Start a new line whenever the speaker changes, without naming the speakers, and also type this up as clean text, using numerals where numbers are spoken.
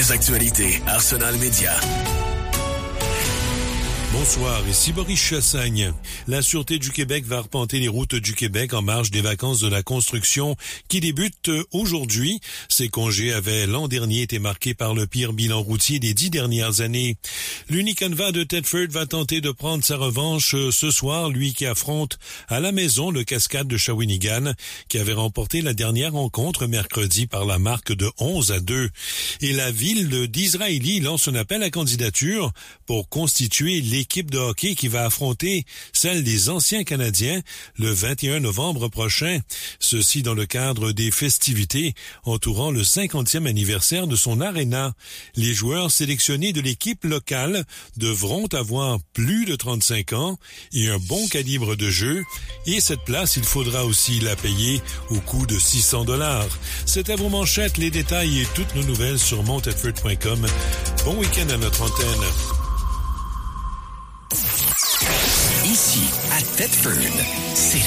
vraies actualités. Arsenal Média.
Bonsoir, ici Boris Chassagne. La Sûreté du Québec va arpenter les routes du Québec en marge des vacances de la construction qui débutent aujourd'hui. Ces congés avaient l'an dernier été marqués par le pire bilan routier des 10 dernières années. L'Unicanva de Thetford va tenter de prendre sa revanche ce soir, lui qui affronte à la maison le Cascade de Shawinigan, qui avait remporté la dernière rencontre mercredi par la marque de 11-2. Et la ville d'Israélie lance un appel à candidature pour constituer l'équipe de hockey qui va affronter celle des anciens Canadiens le 21 novembre prochain. Ceci dans le cadre des festivités entourant le 50e anniversaire de son aréna. Les joueurs sélectionnés de l'équipe locale devront avoir plus de 35 ans et un bon calibre de jeu. Et cette place, il faudra aussi la payer au coût de $600. C'est à vos manchettes, les détails et toutes nos nouvelles sur montedford.com. Bon week-end à notre antenne.
Ici, à Thetford, c'est